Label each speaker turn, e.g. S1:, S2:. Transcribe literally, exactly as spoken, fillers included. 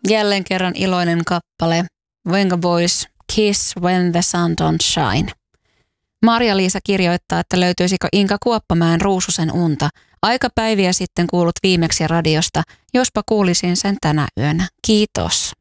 S1: Jälleen kerran iloinen kappale. Venga Boys, Kiss When the Sun Don't Shine. Marja-Liisa kirjoittaa, että löytyisikö Inka Kuoppamäen Ruususen unta. Aika päiviä sitten kuulut viimeksi radiosta, jospa kuulisin sen tänä yönä. Kiitos.